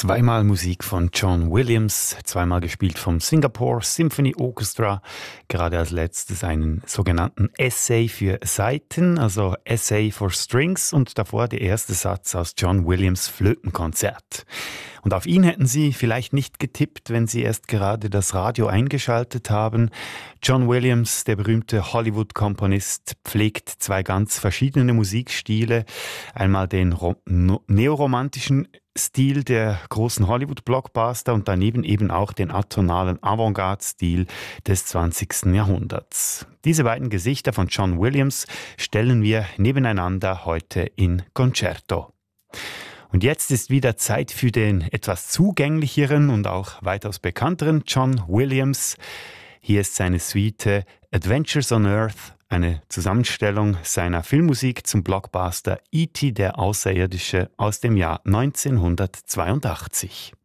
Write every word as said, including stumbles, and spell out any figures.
Zweimal Musik von John Williams, zweimal gespielt vom Singapore Symphony Orchestra. Gerade als letztes einen sogenannten Essay für Saiten, also Essay for Strings, und davor der erste Satz aus John Williams Flötenkonzert. Und auf ihn hätten Sie vielleicht nicht getippt, wenn Sie erst gerade das Radio eingeschaltet haben. John Williams, der berühmte Hollywood-Komponist, pflegt zwei ganz verschiedene Musikstile. Einmal den ro- no- neoromantischen Stil der großen Hollywood-Blockbuster und daneben eben auch den atonalen Avantgarde-Stil des zwanzigsten Jahrhunderts. Diese beiden Gesichter von John Williams stellen wir nebeneinander heute in Concerto. Und jetzt ist wieder Zeit für den etwas zugänglicheren und auch weitaus bekannteren John Williams. Hier ist seine Suite Adventures on Earth, eine Zusammenstellung seiner Filmmusik zum Blockbuster E T der Außerirdische aus dem Jahr neunzehnhundertzweiundachtzig.